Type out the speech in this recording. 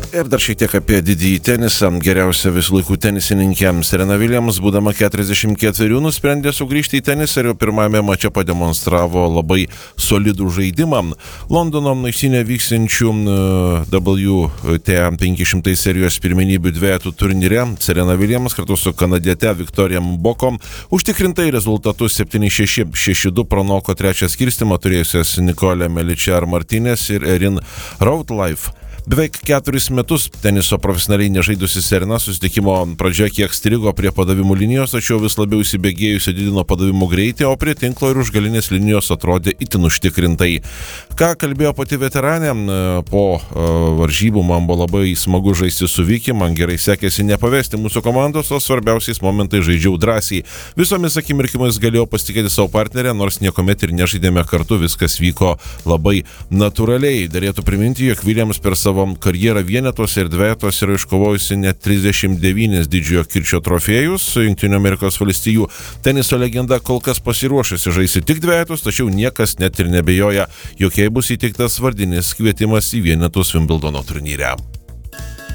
Ir dar šiek tiek apie didįjį tenisą. Geriausia visų laikų tenisininkė Serena Williams, būdama 44, nusprendė sugrįžti į tenisą ir jau pirmame mače pademonstravo labai solidų žaidimą. Londono aikštyne vykstančių WTA 500 serijos pirmenybių dvejetų turnyre Serena Williams kartu su kanadiete Viktorija Mboko užtikrintai rezultatus 7-6, 6-2 pranoko trečią skirstimą turėjusias Nicolę Melichar Martinez ir Erin Routliffe. Beveik 4 metus teniso profesionaliai nežaidusi Serena susitikimo pradžioje kiek strigo prie padavimų linijos, tačiau vis labiau įsibėgėjusi didino padavimų greitį, o prie tinklo ir užgalinės linijos atrodė itin užtikrintai. Ką kalbėjo pati veteranė, po varžybų man buvo labai smagu žaisti su Viki, man gerai sekėsi nepavesti mūsų komandos, o svarbiausiais momentais žaidžiau drąsiai. Visomis akimirkimomis galėjau pasitikėti savo partnerę, nors niekuomet ir nežaidėme kartu, viskas vyko labai natūraliai. Derėtų priminti, jog Williams per savo karjerą vienetuose ir dvejetuose yra iškovojusi net 39 didžiojo kirčio trofėjus. Jungtinių Amerikos valstijų teniso legenda kol kas pasiruošusi žaisti tik dvejetus, tačiau niekas net ir nebejoja, jog jai bus įteiktas vardinis kvietimas į vienetus Wimbledono turnyre.